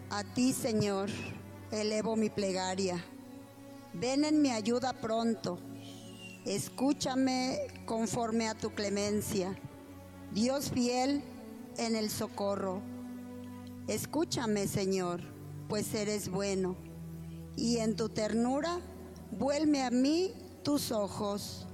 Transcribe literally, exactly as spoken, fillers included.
A ti, Señor, elevo mi plegaria. Ven en mi ayuda pronto. Escúchame conforme a tu clemencia. Dios fiel en el socorro. Escúchame, Señor, pues eres bueno. Y en tu ternura, vuelve a mí tus ojos.